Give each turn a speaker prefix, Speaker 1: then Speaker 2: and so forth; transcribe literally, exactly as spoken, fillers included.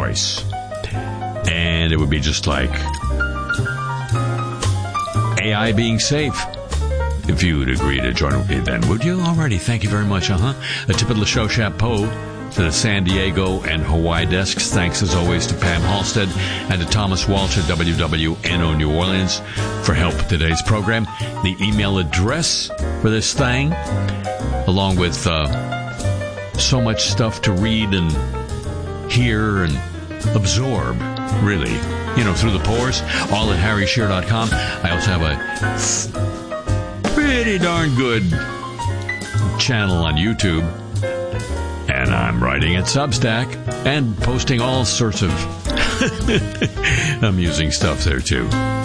Speaker 1: choice. And it would be just like A I being safe. If you would agree to join with me then, would you? Alrighty, thank you very much, uh-huh. A tip of the show chapeau to the San Diego and Hawaii desks. Thanks, as always, to Pam Halstead and to Thomas Walsh at W W N O New Orleans for help with today's program. The email address for this thing, along with uh, so much stuff to read and hear and absorb, really, you know, through the pores, all at harry shearer dot com. I also have a pretty darn good channel on YouTube, and I'm writing at Substack and posting all sorts of amusing stuff there too.